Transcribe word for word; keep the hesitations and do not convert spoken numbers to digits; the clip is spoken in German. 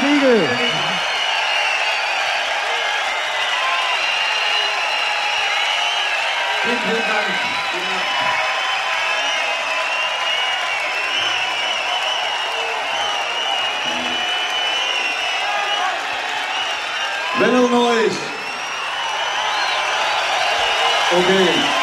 Riegel. Vielen, vielen Dank. Wenn er neu ist. Okay.